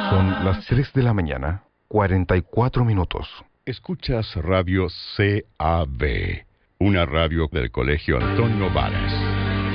Son las 3 de la mañana, 44 minutos. Escuchas Radio CAB, una radio del Colegio Antonio Varas.